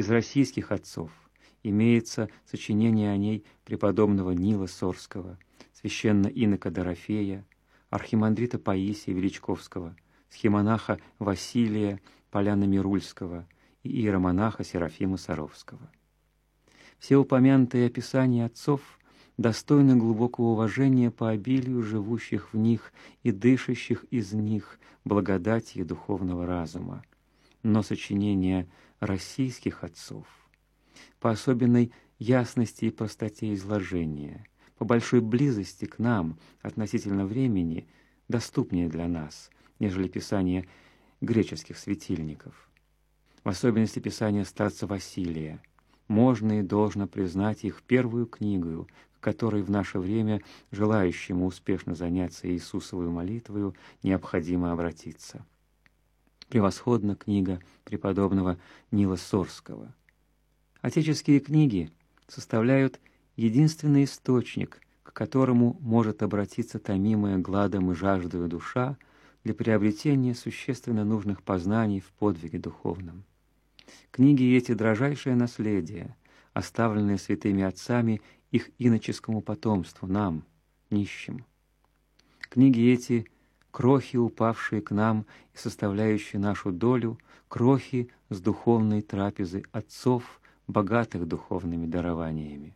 Из российских отцов имеется сочинение о ней преподобного Нила Сорского, священно-инока Дорофея, архимандрита Паисия Величковского, схимонаха Василия Поляно-Мирульского и иеромонаха Серафима Саровского. Все упомянутые описания отцов достойны глубокого уважения по обилию живущих в них и дышащих из них благодати духовного разума. Но сочинения российских отцов по особенной ясности и простоте изложения, по большой близости к нам относительно времени доступнее для нас, нежели писания греческих светильников. В особенности писания старца Василия. Можно и должно признать их первую книгою, к которой в наше время желающему успешно заняться Иисусовой молитвою необходимо обратиться. Превосходна книга преподобного Нила Сорского. Отеческие книги составляют единственный источник, к которому может обратиться томимая гладом и жаждою душа для приобретения существенно нужных познаний в подвиге духовном. Книги эти — дрожайшее наследие, оставленное святыми отцами их иноческому потомству, нам, нищим. Книги эти — крохи, упавшие к нам и составляющие нашу долю, крохи с духовной трапезы отцов, богатых духовными дарованиями.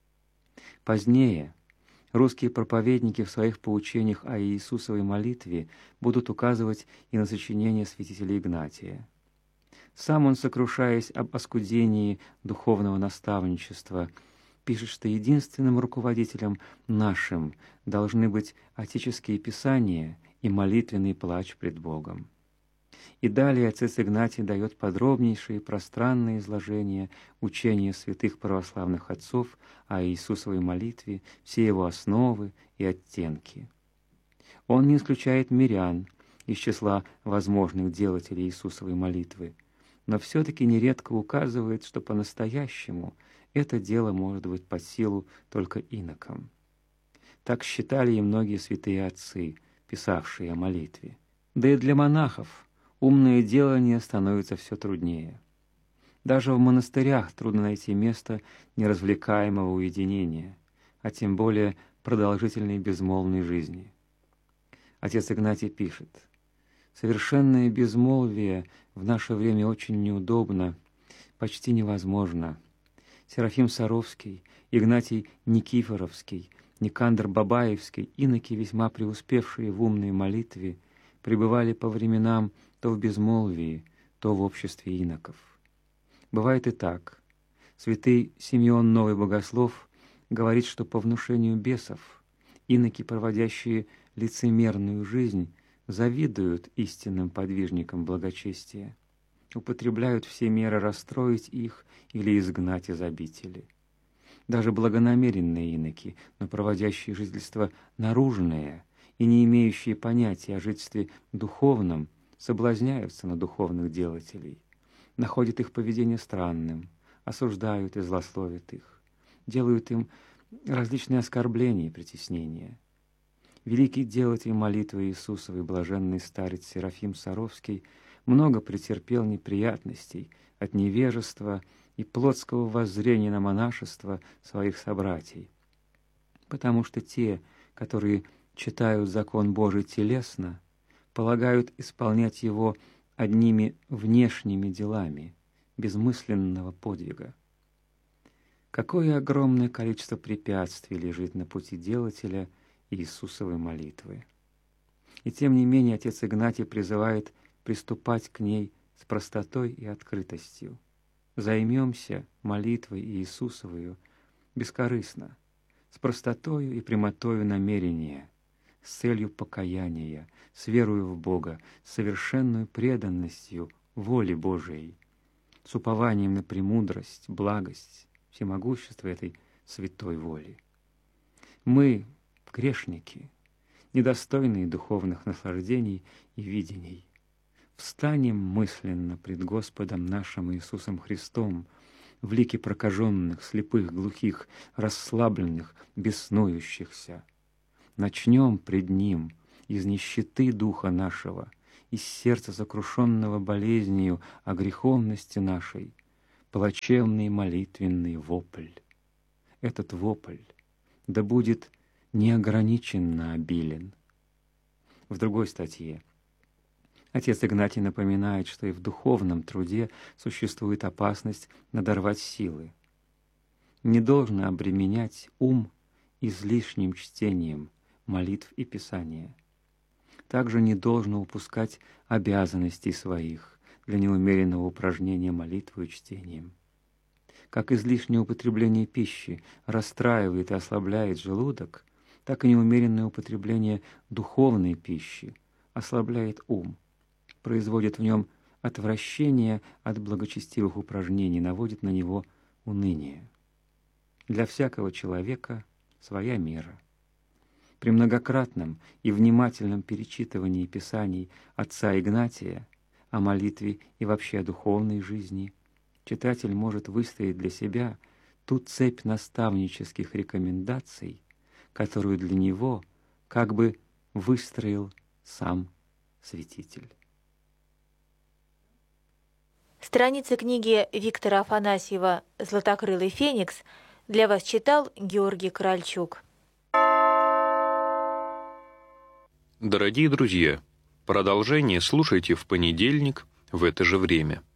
Позднее русские проповедники в своих поучениях о Иисусовой молитве будут указывать и на сочинение святителя Игнатия. Сам он, сокрушаясь об оскудении духовного наставничества, пишет, что единственным руководителем нашим должны быть отеческие писания и молитвенный плач пред Богом. И далее отец Игнатий дает подробнейшие и пространные изложения учения святых православных отцов о Иисусовой молитве, все его основы и оттенки. Он не исключает мирян из числа возможных делателей Иисусовой молитвы, но все-таки нередко указывает, что по-настоящему это дело может быть под силу только инокам. Так считали и многие святые отцы, писавшие о молитве. Да и для монахов умное делание становится все труднее. Даже в монастырях трудно найти место неразвлекаемого уединения, а тем более продолжительной безмолвной жизни. Отец Игнатий пишет: «Совершенное безмолвие в наше время очень неудобно, почти невозможно. Серафим Саровский, Игнатий Никифоровский, Никандр Бабаевский, иноки, весьма преуспевшие в умной молитве, пребывали по временам то в безмолвии, то в обществе иноков. Бывает и так. Святый Симеон Новый Богослов говорит, что по внушению бесов иноки, проводящие лицемерную жизнь, завидуют истинным подвижникам благочестия, употребляют все меры расстроить их или изгнать из обители. Даже благонамеренные иноки, но проводящие жительство наружное и не имеющие понятия о жительстве духовном, соблазняются на духовных делателей, находят их поведение странным, осуждают и злословят их, делают им различные оскорбления и притеснения. Великий делатель молитвы Иисусовой, блаженный старец Серафим Саровский, много претерпел неприятностей от невежества и плотского воззрения на монашество своих собратьей, потому что те, которые читают закон Божий телесно, полагают исполнять его одними внешними делами, без мысленного подвига. Какое огромное количество препятствий лежит на пути делателя Иисусовой молитвы. И тем не менее отец Игнатий призывает приступать к ней с простотой и открытостью. Займемся молитвой Иисусовою бескорыстно, с простотою и прямотою намерения, с целью покаяния, с верою в Бога, с совершенной преданностью воле Божией, с упованием на премудрость, благость, всемогущество этой святой воли. Мы, грешники, недостойные духовных наслаждений и видений, встанем мысленно пред Господом нашим Иисусом Христом в лике прокаженных, слепых, глухих, расслабленных, беснующихся. Начнем пред Ним из нищеты духа нашего, из сердца сокрушенного болезнью о греховности нашей, плачевный молитвенный вопль. Этот вопль да будет неограниченно обилен. В другой статье отец Игнатий напоминает, что и в духовном труде существует опасность надорвать силы. Не должно обременять ум излишним чтением молитв и Писания. Также не должно упускать обязанностей своих для неумеренного упражнения молитвой и чтением. Как излишнее употребление пищи расстраивает и ослабляет желудок, так и неумеренное употребление духовной пищи ослабляет ум, производит в нем отвращение от благочестивых упражнений, наводит на него уныние. Для всякого человека своя мера. При многократном и внимательном перечитывании Писаний отца Игнатия о молитве и вообще о духовной жизни читатель может выстроить для себя ту цепь наставнических рекомендаций, которую для него как бы выстроил сам святитель. Страницы книги Виктора Афанасьева «Златокрылый феникс» для вас читал Георгий Корольчук. Дорогие друзья, продолжение слушайте в понедельник в это же время.